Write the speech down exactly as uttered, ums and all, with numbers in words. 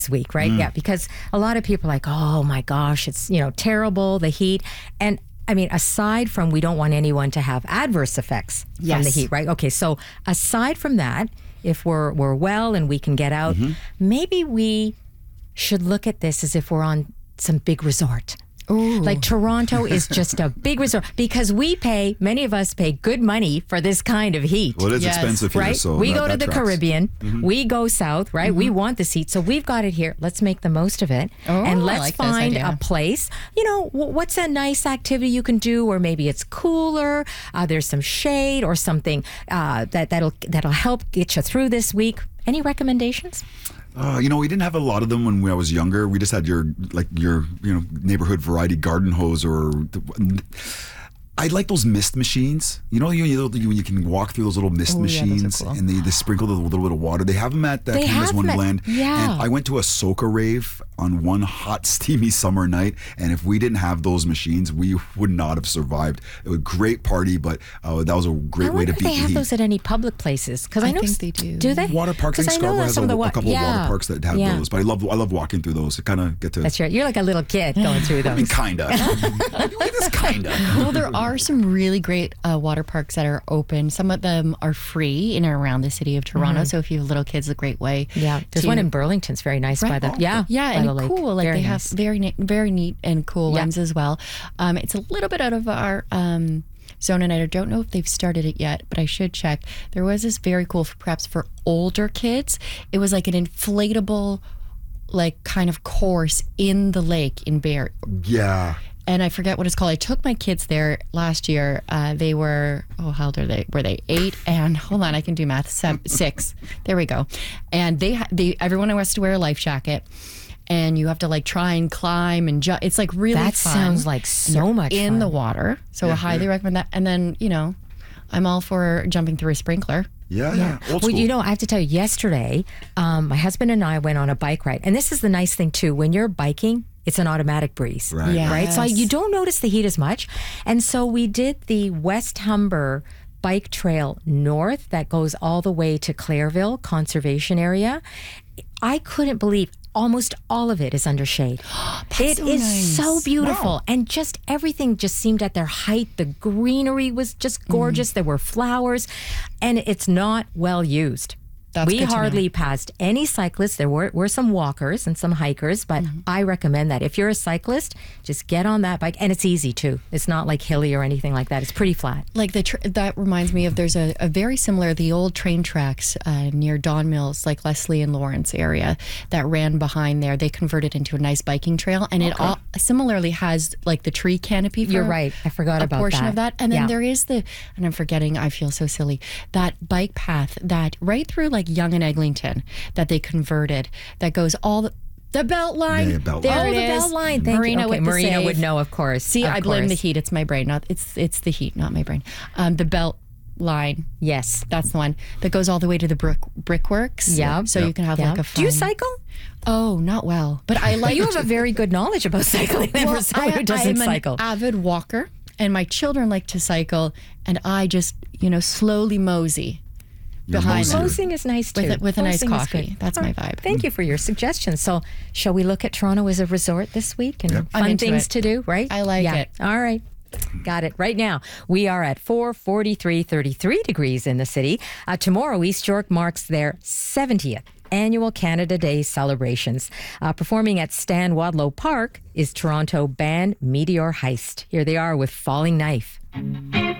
week, right? Mm. Yeah, because a lot of people are like, oh my gosh, it's, you know, terrible, the heat. And I mean, aside from we don't want anyone to have adverse effects yes. from the heat, right? Okay, so aside from that, if we're we're well and we can get out, mm-hmm. maybe we should look at this as if we're on some big resort. Ooh. Like Toronto is just a big resort because we pay, many of us pay good money for this kind of heat. Well, it is yes. expensive here, right? so we that, go to the tracks. Caribbean, mm-hmm. we go south, right? Mm-hmm. We want this heat, so we've got it here. Let's make the most of it, oh, and let's like find a place. You know, what's a nice activity you can do, or maybe it's cooler. Uh, there's some shade or something uh, that that'll that'll help get you through this week. Any recommendations? Uh, you know, we didn't have a lot of them when I was younger. We just had your like your you know neighborhood variety garden hose or. The, I like those mist machines. You know, you, you, when you can walk through those little mist Ooh, machines yeah, cool. and they, they sprinkle a little bit of water. They have them at that they Canada's Wonderland. Yeah. And I went to a soca rave on one hot, steamy summer night. And if we didn't have those machines, we would not have survived. It was a great party, but uh, that was a great I way to if beat they the have heat. those at any public places? Because I, I know think they do. Do they? Water parks. I think Scarborough has a, the wa- a couple yeah. of water parks that have yeah. those. But I love I love walking through those. To kind of get to. That's right. You're like a little kid going through those. I mean, kinda. It's kinda. Well, there are some really great uh, water parks that are open. Some of them are free in and around the city of Toronto. Mm-hmm. So if you have little kids, a great way. Yeah, there's to, one in Burlington. It's very nice right? by the oh, yeah yeah, and the cool. Like very they nice. have very ne- very neat and cool yeah. ones as well. Um, it's a little bit out of our um, zone, and I don't know if they've started it yet, but I should check. There was this very cool, for, perhaps for older kids. It was like an inflatable, like kind of course in the lake in Barrie. Yeah. And I forget what it's called. I took my kids there last year. Uh, they were, oh, how old are they? Were they eight? And hold on, I can do math. Seven, six. There we go. And they, they, everyone has to wear a life jacket. And you have to like try and climb and ju- it's like really that fun. sounds like so much in fun. the water. So yeah, I highly yeah. recommend that. And then, you know, I'm all for jumping through a sprinkler. Yeah, yeah. Old well, school. you know, I have to tell you, yesterday, um, my husband and I went on a bike ride. And this is the nice thing, too. When you're biking, it's an automatic breeze. Right. Yes. Right? So you don't notice the heat as much. And so we did the West Humber bike trail north that goes all the way to Clairville Conservation Area. I couldn't believe almost all of it is under shade. It so is nice. so beautiful. Wow. And just everything just seemed at their height. The greenery was just gorgeous. Mm. There were flowers. And it's not well used. That's we good to hardly know. passed any cyclists. There were, were some walkers and some hikers, but mm-hmm. I recommend that. If you're a cyclist, just get on that bike. And it's easy, too. It's not like hilly or anything like that. It's pretty flat. Like the tr- that reminds me of there's a, a very similar, the old train tracks uh, near Don Mills, like Leslie and Lawrence area that ran behind there. They converted into a nice biking trail. And Okay. it all similarly has like the tree canopy for You're right. I forgot a about portion that. of that. And then Yeah. there is the, and I'm forgetting, I feel so silly, that bike path that right through like Yonge and Eglinton that they converted that goes all the, the belt line. Yeah, belt there oh, it the is. belt line. Thank Marina you. Okay, with the Marina save. would know, of course. See, of I blame the course. heat. It's my brain. Not it's it's the heat, not my brain. Um, the belt line. Yes. That's the one that goes all the way to the brick brickworks. Yeah. So Yep. you can have Yeah. like a fun. Do you cycle? Oh, not well, but I like. You have a very good knowledge about cycling than well, for someone I, who doesn't I'm cycle. an avid walker, and my children like to cycle, and I just you know slowly mosey You're behind moseying. them. Mosing is nice too. With a- with a nice Mosing is coffee. good. That's All my right. vibe. Thank you for your suggestions. So, shall we look at Toronto as a resort this week and Yep. I'm fun into things it. to do? Right? I like yeah. it. All right. Got it. Right now, we are at four forty-three, thirty-three degrees in the city. Uh, tomorrow, East York marks their seventieth annual Canada Day celebrations. Uh, performing at Stan Wadlow Park is Toronto band Meteor Heist. Here they are with Falling Knife.